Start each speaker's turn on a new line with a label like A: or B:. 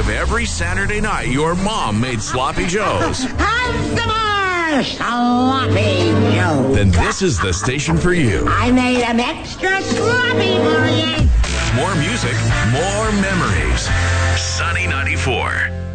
A: if every Saturday night your mom made sloppy joes,
B: Have some more sloppy Joe.
A: then this is the station for you.
B: I made them extra sloppy for you.
A: More music, more memories. Sunny 94.